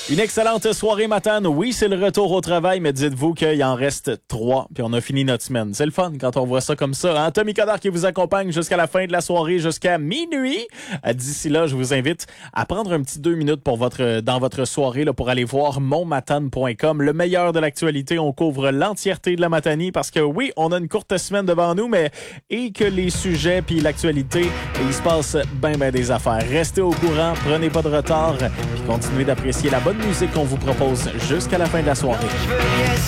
Une excellente soirée matin. Oui, c'est le retour au travail, mais dites-vous qu'il en reste 3, puis on a fini notre semaine. C'est le fun quand on voit ça comme ça. Hein? Tommy Codard qui vous accompagne jusqu'à la fin de la soirée, jusqu'à minuit. D'ici là, je vous invite à prendre un petit 2 minutes dans votre soirée là, pour aller voir monmatane.com. Le meilleur de l'actualité, on couvre l'entièreté de la Matanie parce que oui, on a une courte semaine devant nous, mais et que les sujets puis l'actualité, il se passe ben des affaires. Restez au courant, prenez pas de retard, puis continuez d'apprécier la bonne musique qu'on vous propose jusqu'à la fin de la soirée.